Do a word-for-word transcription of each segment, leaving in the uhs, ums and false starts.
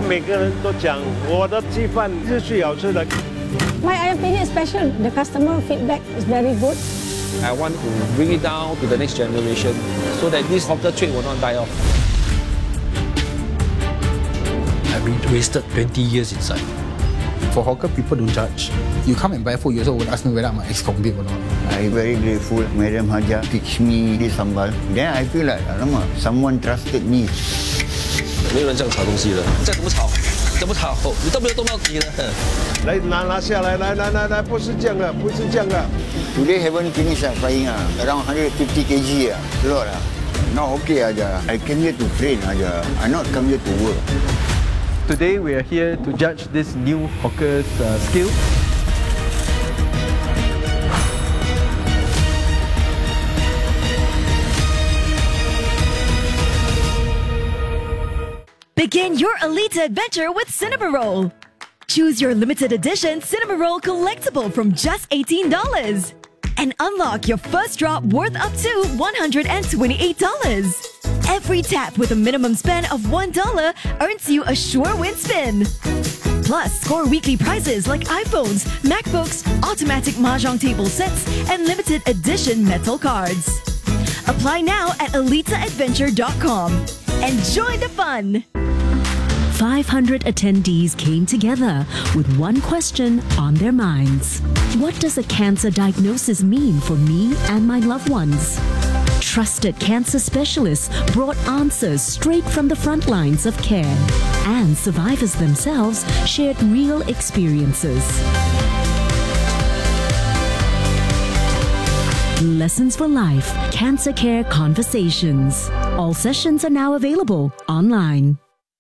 每个人都讲我的鸡饭是最好吃的。 My opinion is special. The customer feedback is very good. I want to bring it down to the next generation so that this hawker trade will not die off. I've been wasted twenty years inside. For hawker, people don't judge. You come and buy food, you also would ask me whether I'm an ex-convict or not. I'm very grateful Madam Haja teach me this sambal. Then I feel like, alamak, someone trusted me. 没有人这样炒东西的，再怎么炒，怎么炒，你都没有动到底的。 来拿拿下来，来来来来，不是这样的，不是这样的。 Today haven't finished uh, frying uh, around one hundred fifty kilograms uh, a lot uh. Now okay aja. I came here to train aja. I not come here to work. Today we are here to judge this new hawker's uh, skill. Begin your Elite adventure with Cinema Roll. Choose your limited edition Cinema Roll collectible from just eighteen dollars. And unlock your first drop worth up to one hundred twenty-eight dollars. Every tap with a minimum spend of one dollar earns you a sure win spin. Plus, score weekly prizes like iPhones, MacBooks, automatic mahjong table sets, and limited edition metal cards. Apply now at elite adventure dot com. Enjoy the fun! five hundred attendees came together with one question on their minds. What does a cancer diagnosis mean for me and my loved ones? Trusted cancer specialists brought answers straight from the front lines of care, and survivors themselves shared real experiences. Lessons for Life Cancer Care Conversations. All sessions are now available online.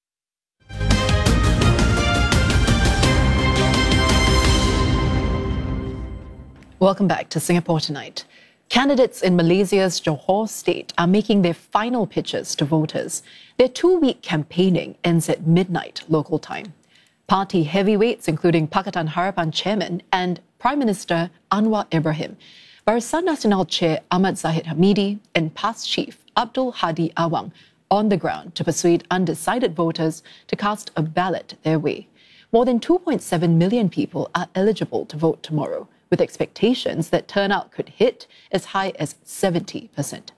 Welcome back to Singapore Tonight. Candidates in Malaysia's Johor state are making their final pitches to voters. Their two-week campaigning ends at midnight local time. Party heavyweights, including Pakatan Harapan chairman and Prime Minister Anwar Ibrahim, Barisan Nasional chair Ahmad Zahid Hamidi, and past chief Abdul Hadi Awang, on the ground to persuade undecided voters to cast a ballot their way. More than two point seven million people are eligible to vote tomorrow, with expectations that turnout could hit as high as seventy percent.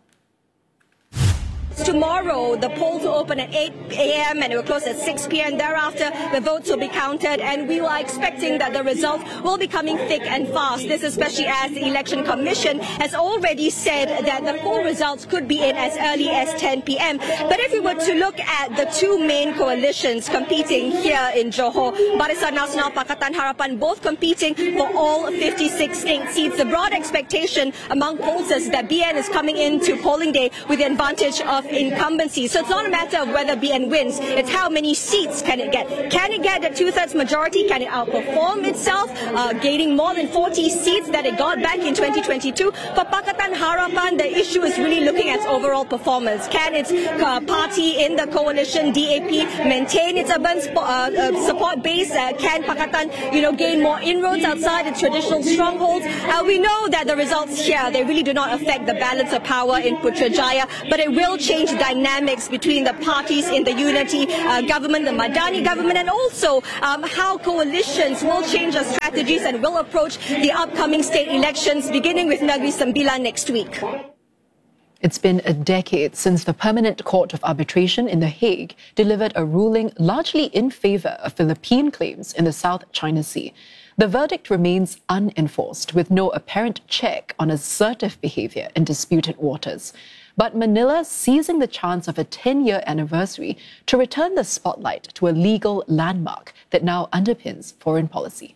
Tomorrow, the polls will open at eight a m and it will close at six p m Thereafter, the votes will be counted, and we are expecting that the results will be coming thick and fast. This especially as the Election Commission has already said that the full results could be in as early as ten p m But if we were to look at the two main coalitions competing here in Johor, Barisan Nasional, Pakatan Harapan, both competing for all fifty-six state seats, the broad expectation among pollsters is that B N is coming into polling day with the advantage of incumbency. So it's not a matter of whether B N wins, it's how many seats can it get. Can it get a two-thirds majority? Can it outperform itself, uh, gaining more than forty seats that it got back in twenty twenty-two? For Pakatan Harapan, the issue is really looking at its overall performance. Can its uh, party in the coalition, D A P, maintain its urban uh, uh, support base? Uh, can Pakatan, you know, gain more inroads outside its traditional strongholds? Uh, we know that the results here, they really do not affect the balance of power in Putrajaya, but it will change dynamics between the parties in the unity uh, government, the Madani government, and also um, how coalitions will change their strategies and will approach the upcoming state elections, beginning with Negeri Sembilan next week. It's been a decade since the Permanent Court of Arbitration in The Hague delivered a ruling largely in favour of Philippine claims in the South China Sea. The verdict remains unenforced, with no apparent check on assertive behaviour in disputed waters. But Manila seizing the chance of a ten-year anniversary to return the spotlight to a legal landmark that now underpins foreign policy.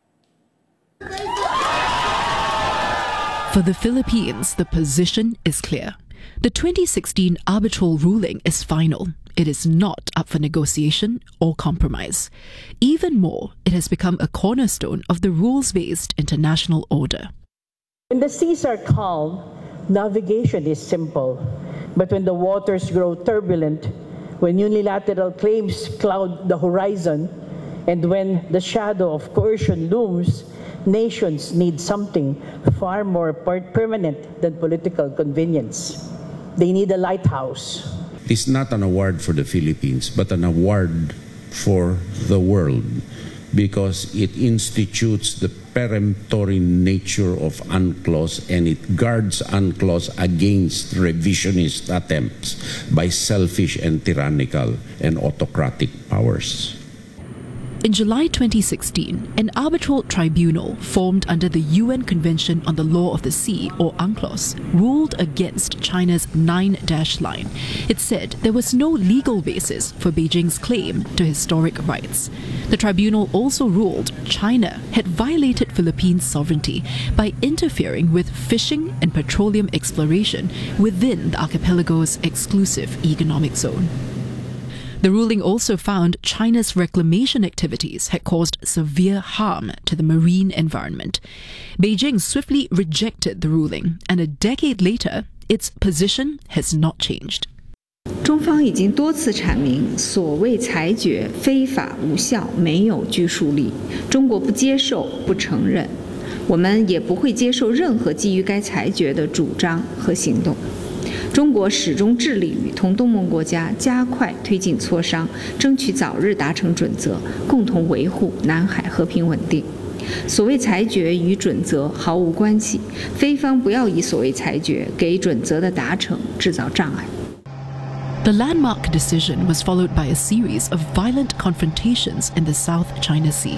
For the Philippines, the position is clear. The twenty sixteen arbitral ruling is final. It is not up for negotiation or compromise. Even more, it has become a cornerstone of the rules-based international order. When the seas are calm, navigation is simple. But when the waters grow turbulent, when unilateral claims cloud the horizon, and when the shadow of coercion looms, nations need something far more permanent than political convenience. They need a lighthouse. It's not an award for the Philippines, but an award for the world because it institutes the peremptory nature of UNCLOS and it guards UNCLOS against revisionist attempts by selfish and tyrannical and autocratic powers. In July twenty sixteen, an arbitral tribunal formed under the U N Convention on the Law of the Sea, or UNCLOS, ruled against China's nine-dash line. It said there was no legal basis for Beijing's claim to historic rights. The tribunal also ruled China had violated Philippines' sovereignty by interfering with fishing and petroleum exploration within the archipelago's exclusive economic zone. The ruling also found China's reclamation activities had caused severe harm to the marine environment. Beijing swiftly rejected the ruling, and a decade later, its position has not changed. 中方已经多次阐明，所谓裁决非法无效，没有拘束力。中国不接受、不承认，我们也不会接受任何基于该裁决的主张和行动。中国始终致力于同东盟国家加快推进磋商，争取早日达成准则，共同维护南海和平稳定。所谓裁决与准则毫无关系，非方不要以所谓裁决给准则的达成制造障碍。 The landmark decision was followed by a series of violent confrontations in the South China Sea.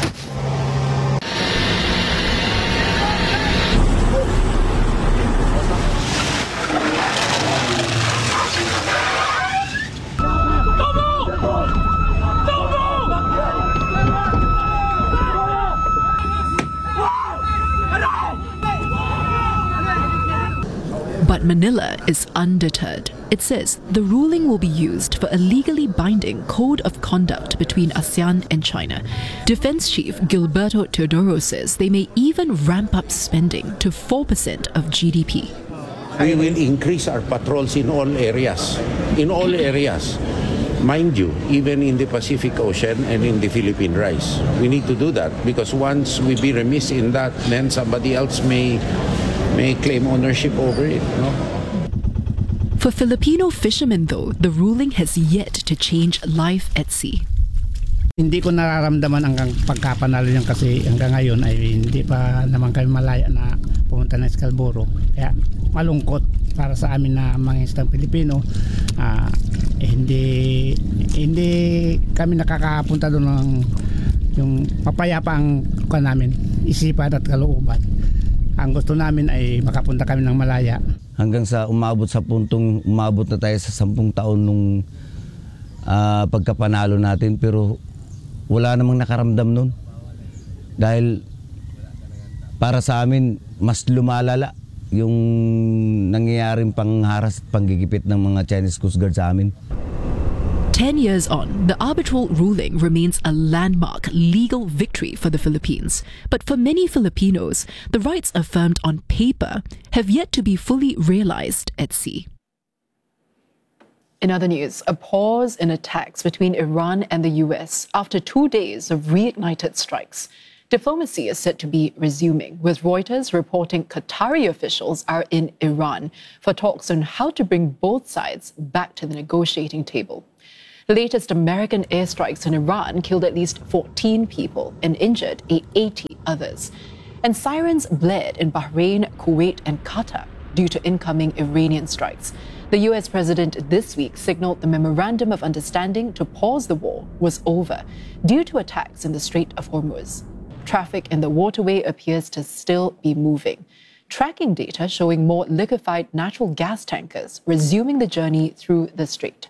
But Manila is undeterred. It says the ruling will be used for a legally binding code of conduct between ASEAN and China. Defense Chief Gilberto Teodoro says they may even ramp up spending to four percent of G D P. We will increase our patrols in all areas, in all areas. Mind you, even in the Pacific Ocean and in the Philippine Rise. We need to do that because once we be remiss in that, then somebody else may may claim ownership over it. No? For Filipino fishermen, though, the ruling has yet to change life at sea. Hindi ko nararamdaman hanggang pagkapanalo niyan kasi hanggang ngayon ay hindi pa naman kami malaya na pumunta ng Scarborough. Kaya malungkot para sa amin na mga isang Pilipino. Uh, eh, hindi hindi kami nakakapunta doon ng yung mapayapa ang kuha namin, isipan at kalooban. Ang gusto namin ay makapunta kami ng malaya. Hanggang sa umabot sa puntong umabot na tayo sa sampung taon nung uh, pagkapanalo natin, pero wala namang nakaramdam nun. Dahil para sa amin, mas lumalala yung nangyayaring pangharas at panggigipit ng mga Chinese Coast Guard sa amin. Ten years on, the arbitral ruling remains a landmark legal victory for the Philippines. But for many Filipinos, the rights affirmed on paper have yet to be fully realized at sea. In other news, a pause in attacks between Iran and the U S after two days of reignited strikes. Diplomacy is said to be resuming, with Reuters reporting Qatari officials are in Iran for talks on how to bring both sides back to the negotiating table. The latest American airstrikes in Iran killed at least fourteen people and injured eighty others. And sirens blared in Bahrain, Kuwait, and Qatar due to incoming Iranian strikes. The U S president this week signaled the memorandum of understanding to pause the war was over due to attacks in the Strait of Hormuz. Traffic in the waterway appears to still be moving. Tracking data showing more liquefied natural gas tankers resuming the journey through the strait.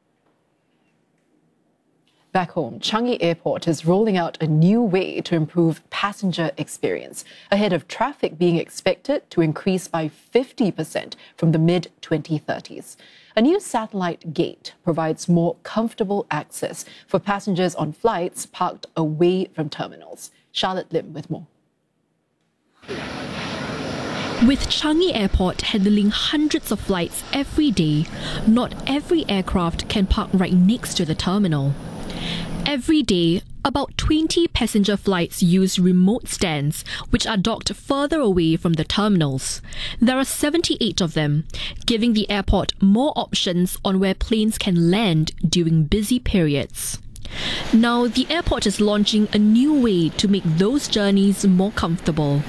Back home, Changi Airport is rolling out a new way to improve passenger experience ahead of traffic being expected to increase by fifty percent from the mid twenty thirties. A new satellite gate provides more comfortable access for passengers on flights parked away from terminals. Charlotte Lim with more. With Changi Airport handling hundreds of flights every day, not every aircraft can park right next to the terminal. Every day, about twenty passenger flights use remote stands, which are docked further away from the terminals. There are seventy-eight of them, giving the airport more options on where planes can land during busy periods. Now, the airport is launching a new way to make those journeys more comfortable.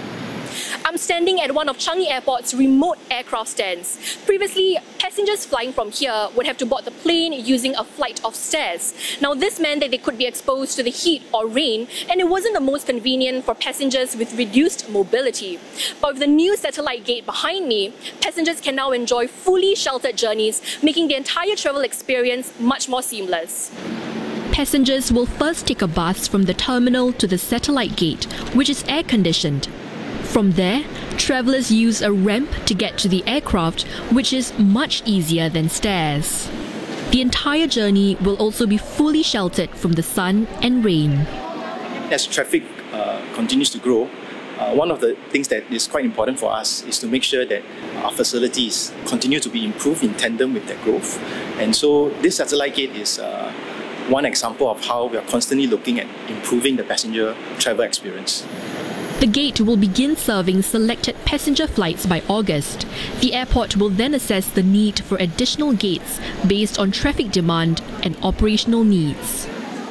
I'm standing at one of Changi Airport's remote aircraft stands. Previously, passengers flying from here would have to board the plane using a flight of stairs. Now, this meant that they could be exposed to the heat or rain, and it wasn't the most convenient for passengers with reduced mobility. But with the new satellite gate behind me, passengers can now enjoy fully sheltered journeys, making the entire travel experience much more seamless. Passengers will first take a bus from the terminal to the satellite gate, which is air-conditioned. From there, travellers use a ramp to get to the aircraft, which is much easier than stairs. The entire journey will also be fully sheltered from the sun and rain. As traffic uh, continues to grow, uh, one of the things that is quite important for us is to make sure that our facilities continue to be improved in tandem with that growth. And so this satellite gate is uh, one example of how we are constantly looking at improving the passenger travel experience. The gate will begin serving selected passenger flights by August. The airport will then assess the need for additional gates based on traffic demand and operational needs.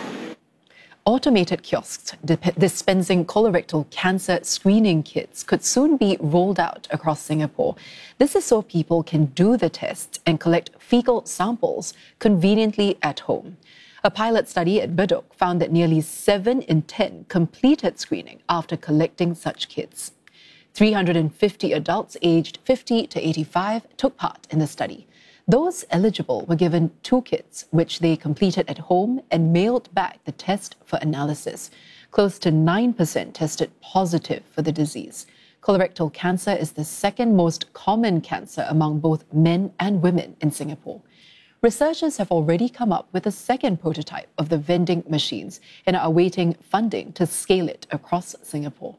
Automated kiosks dip- dispensing colorectal cancer screening kits could soon be rolled out across Singapore. This is so people can do the tests and collect fecal samples conveniently at home. A pilot study at Bedok found that nearly seven in ten completed screening after collecting such kits. three hundred fifty adults aged fifty to eighty-five took part in the study. Those eligible were given two kits, which they completed at home and mailed back the test for analysis. Close to nine percent tested positive for the disease. Colorectal cancer is the second most common cancer among both men and women in Singapore. Researchers have already come up with a second prototype of the vending machines and are awaiting funding to scale it across Singapore.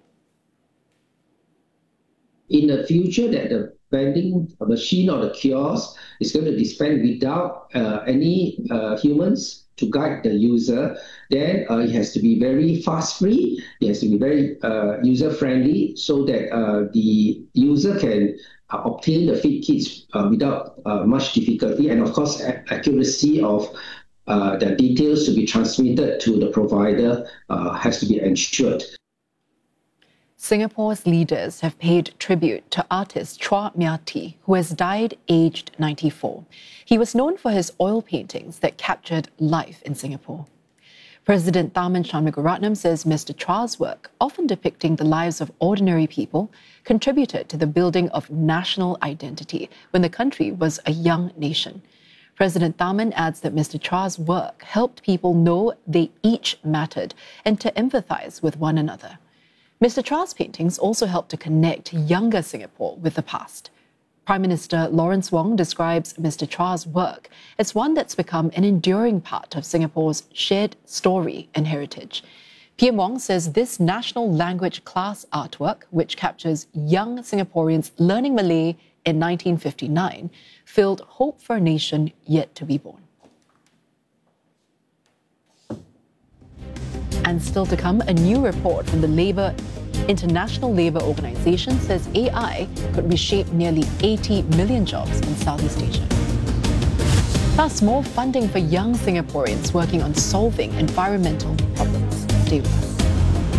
In the future, that the vending machine or the kiosk is going to dispense without uh, any uh, humans to guide the user, then uh, it has to be very fast-free, it has to be very uh, user-friendly so that uh, the user can uh, obtain the feed kits uh, without uh, much difficulty, and of course a- accuracy of uh, the details to be transmitted to the provider uh, has to be ensured. Singapore's leaders have paid tribute to artist Chua Mia Tee, who has died aged ninety-four. He was known for his oil paintings that captured life in Singapore. President Tharman Shanmugaratnam says Mister Chua's work, often depicting the lives of ordinary people, contributed to the building of national identity when the country was a young nation. President Tharman adds that Mister Chua's work helped people know they each mattered and to empathize with one another. Mister Chua's paintings also helped to connect younger Singapore with the past. Prime Minister Lawrence Wong describes Mister Chua's work as one that's become an enduring part of Singapore's shared story and heritage. P M Wong says this national language class artwork, which captures young Singaporeans learning Malay in nineteen fifty-nine, filled hope for a nation yet to be born. And still to come, a new report from the Labour International Labour Organization says A I could reshape nearly eighty million jobs in Southeast Asia. Plus, more funding for young Singaporeans working on solving environmental problems. Stay with us.